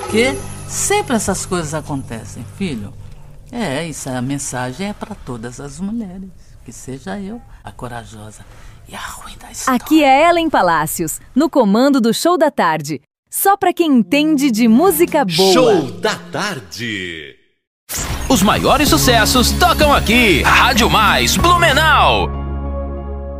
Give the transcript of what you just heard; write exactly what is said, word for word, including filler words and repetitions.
Porque sempre essas coisas acontecem, filho. É, isso, a mensagem é para todas as mulheres. Que seja eu a corajosa e a ruim da história. Aqui é Ellen Palácios, no comando do Show da Tarde. Só pra quem entende de música boa. Show da Tarde. Os maiores sucessos tocam aqui. Rádio Mais Blumenau.